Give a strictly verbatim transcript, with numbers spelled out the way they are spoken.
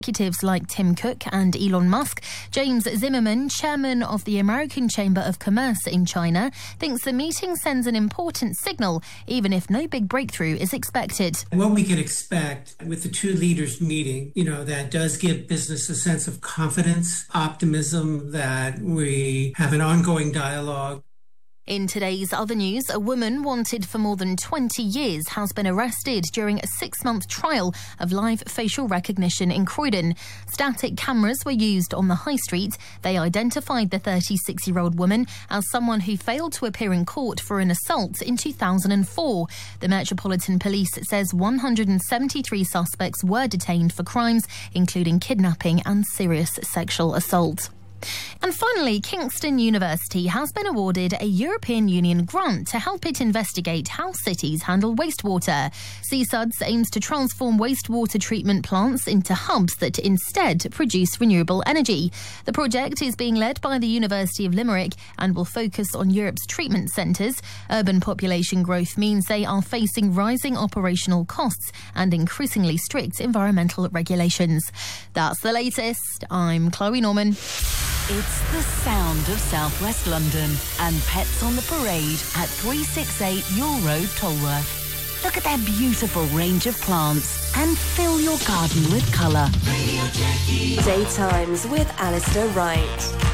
Executives like Tim Cook and Elon Musk. James Zimmerman, chairman of the American Chamber of Commerce in China, thinks the meeting sends an important signal, even if no big breakthrough is expected. What we can expect with the two leaders meeting, you know, that does give business a sense of confidence, optimism, that we have an ongoing dialogue. In today's other news, a woman wanted for more than twenty years has been arrested during a six-month trial of live facial recognition in Croydon. Static cameras were used on the high street. They identified the thirty-six-year-old woman as someone who failed to appear in court for an assault in two thousand four. The Metropolitan Police says one hundred seventy-three suspects were detained for crimes, including kidnapping and serious sexual assault. And finally, Kingston University has been awarded a European Union grant to help it investigate how cities handle wastewater. C S U D S aims to transform wastewater treatment plants into hubs that instead produce renewable energy. The project is being led by the University of Limerick and will focus on Europe's treatment centres. Urban population growth means they are facing rising operational costs and increasingly strict environmental regulations. That's the latest. I'm Chloe Norman. It's the sound of southwest London and Pets on the Parade at three sixty-eight Yule Road, Tolworth. Look at their beautiful range of plants and fill your garden with colour. Daytimes with Alistair Wright.